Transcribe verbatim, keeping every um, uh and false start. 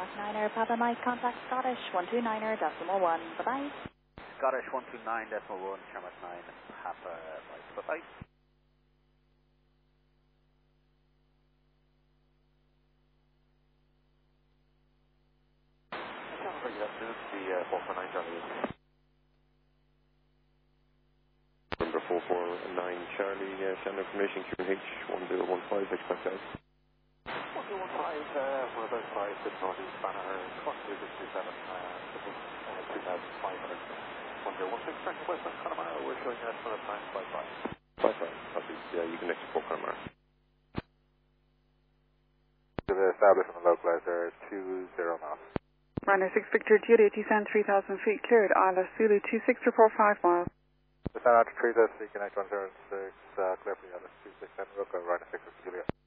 niner, Papa Mike, contact Scottish one two niner decimal one. Bye-bye. Scottish one two nine decimal one, Charlotte nine, Papa Mike. Bye-bye. Good afternoon, the uh, four four nine Charlie. Number four four nine Charlie, uh, send information Q H one zero one five, expect out. one zero one five, uh, we're about five, six northeast Banner, cost is two seven, uh, two thousand five hundred, one zero one six, track west of Connemara, we're showing an estimate of nine five five. five five, copy, yeah, you can exit for Connemara. To the establish on the localizer, two zero knots. Runner six Victor Juliet, descend three thousand feet, cleared, Isla Zulu two six, report five miles. Descend out to three, connect one zero six, uh, clear for the other two six seven, Roco, runner six Victor Juliet.